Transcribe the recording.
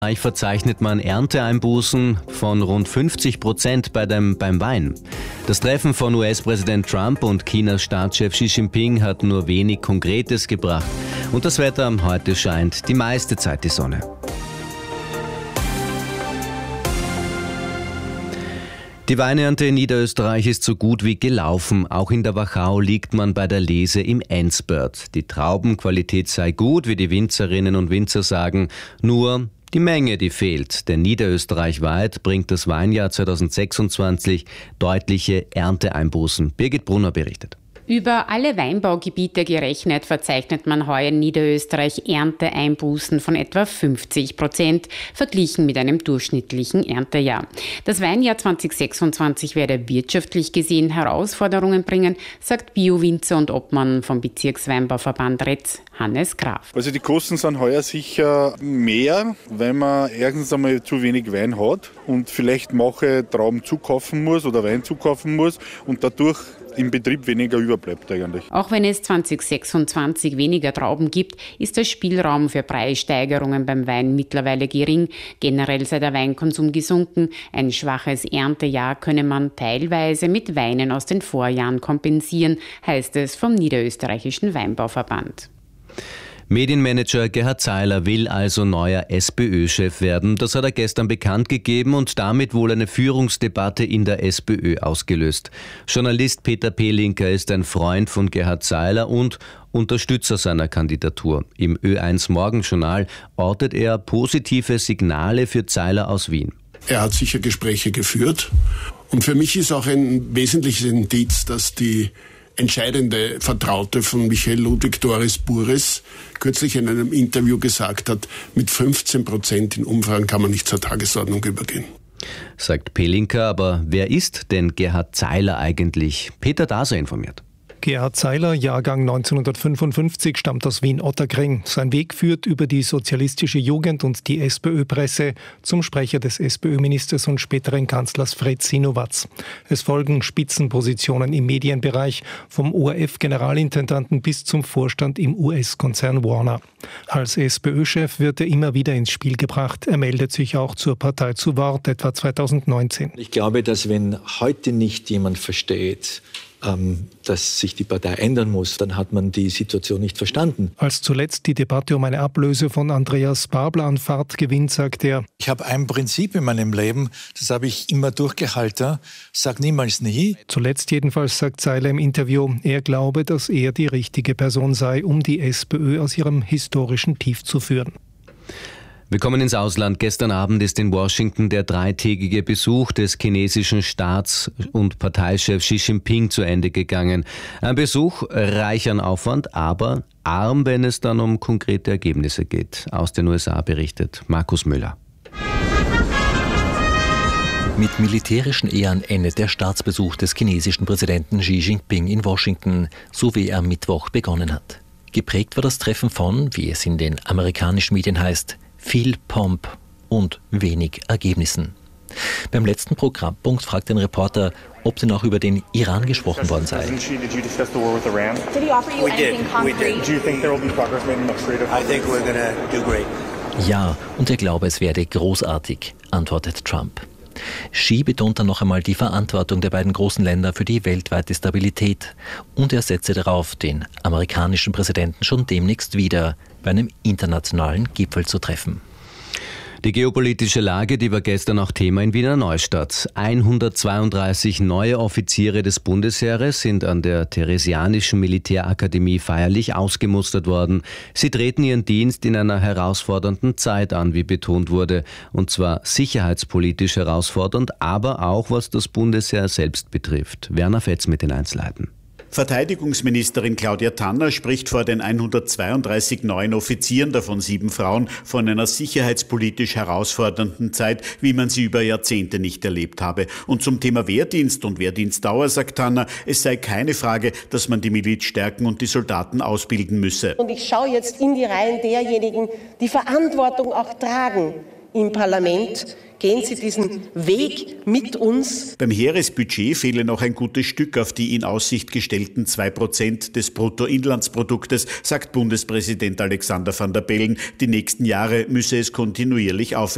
Verzeichnet man Ernteeinbußen von rund 50% beim Wein. Das Treffen von US-Präsident Trump und Chinas Staatschef Xi Jinping hat nur wenig Konkretes gebracht. Und das Wetter heute scheint die meiste Zeit die Sonne. Die Weinernte in Niederösterreich ist so gut wie gelaufen. Auch in der Wachau liegt man bei der Lese im Endspurt. Die Traubenqualität sei gut, wie die Winzerinnen und Winzer sagen. Nur die Menge, die fehlt, denn niederösterreichweit bringt das Weinjahr 2026 deutliche Ernteeinbußen. Birgit Brunner berichtet. Über alle Weinbaugebiete gerechnet verzeichnet man heuer in Niederösterreich Ernteeinbußen von etwa 50%, verglichen mit einem durchschnittlichen Erntejahr. Das Weinjahr 2026 werde wirtschaftlich gesehen Herausforderungen bringen, sagt Bio-Winzer und Obmann vom Bezirksweinbauverband Retz, Hannes Graf. Also die Kosten sind heuer sicher mehr, weil man erstens einmal zu wenig Wein hat und vielleicht manche Trauben zukaufen muss oder Wein zukaufen muss und dadurch im Betrieb weniger überbleibt eigentlich. Auch wenn es 2026 weniger Trauben gibt, ist der Spielraum für Preissteigerungen beim Wein mittlerweile gering. Generell sei der Weinkonsum gesunken. Ein schwaches Erntejahr könne man teilweise mit Weinen aus den Vorjahren kompensieren, heißt es vom Niederösterreichischen Weinbauverband. Medienmanager Gerhard Zeiler will also neuer SPÖ-Chef werden. Das hat er gestern bekannt gegeben und damit wohl eine Führungsdebatte in der SPÖ ausgelöst. Journalist Peter Pelinka ist ein Freund von Gerhard Zeiler und Unterstützer seiner Kandidatur. Im Ö1 Morgenjournal ortet er positive Signale für Zeiler aus Wien. Er hat sicher Gespräche geführt und für mich ist auch ein wesentliches Indiz, dass die entscheidende Vertraute von Michael Ludwig, Doris Bures, kürzlich in einem Interview gesagt hat, mit 15% in Umfragen kann man nicht zur Tagesordnung übergehen. Sagt Pelinka, aber wer ist denn Gerhard Zeiler eigentlich? Peter Daser informiert. Gerhard Zeiler, Jahrgang 1955, stammt aus Wien-Ottakring. Sein Weg führt über die sozialistische Jugend und die SPÖ-Presse zum Sprecher des SPÖ-Ministers und späteren Kanzlers Fred Sinowatz. Es folgen Spitzenpositionen im Medienbereich, vom ORF-Generalintendanten bis zum Vorstand im US-Konzern Warner. Als SPÖ-Chef wird er immer wieder ins Spiel gebracht. Er meldet sich auch zur Partei zu Wort, etwa 2019. Ich glaube, dass wenn heute nicht jemand versteht, dass sich die Partei ändern muss, dann hat man die Situation nicht verstanden. Als zuletzt die Debatte um eine Ablöse von Andreas Babler an Fahrt gewinnt, sagt er: Ich habe ein Prinzip in meinem Leben, das habe ich immer durchgehalten, sag niemals nie. Zuletzt jedenfalls sagt Zeiler im Interview, er glaube, dass er die richtige Person sei, um die SPÖ aus ihrem historischen Tief zu führen. Wir kommen ins Ausland. Gestern Abend ist in Washington der dreitägige Besuch des chinesischen Staats- und Parteichefs Xi Jinping zu Ende gegangen. Ein Besuch reich an Aufwand, aber arm, wenn es dann um konkrete Ergebnisse geht. Aus den USA berichtet Markus Müller. Mit militärischen Ehren endet der Staatsbesuch des chinesischen Präsidenten Xi Jinping in Washington, so wie er am Mittwoch begonnen hat. Geprägt war das Treffen von, wie es in den amerikanischen Medien heißt, viel Pomp und wenig Ergebnissen. Beim letzten Programmpunkt fragt ein Reporter, ob denn auch über den Iran gesprochen worden sei. Ja, und er glaube, es werde großartig, antwortet Trump. Xi betont dann noch einmal die Verantwortung der beiden großen Länder für die weltweite Stabilität und er setze darauf, den amerikanischen Präsidenten schon demnächst wieder bei einem internationalen Gipfel zu treffen. Die geopolitische Lage, die war gestern auch Thema in Wiener Neustadt. 132 neue Offiziere des Bundesheeres sind an der Theresianischen Militärakademie feierlich ausgemustert worden. Sie treten ihren Dienst in einer herausfordernden Zeit an, wie betont wurde. Und zwar sicherheitspolitisch herausfordernd, aber auch was das Bundesheer selbst betrifft. Werner Fetz mit den Einzelheiten. Verteidigungsministerin Claudia Tanner spricht vor den 132 neuen Offizieren, davon 7 Frauen, von einer sicherheitspolitisch herausfordernden Zeit, wie man sie über Jahrzehnte nicht erlebt habe. Und zum Thema Wehrdienst und Wehrdienstdauer sagt Tanner, es sei keine Frage, dass man die Miliz stärken und die Soldaten ausbilden müsse. Und ich schaue jetzt in die Reihen derjenigen, die Verantwortung auch tragen im Parlament. Gehen Sie diesen Weg mit uns. Beim Heeresbudget fehle noch ein gutes Stück auf die in Aussicht gestellten 2% des Bruttoinlandsproduktes, sagt Bundespräsident Alexander Van der Bellen. Die nächsten Jahre müsse es kontinuierlich aufwärts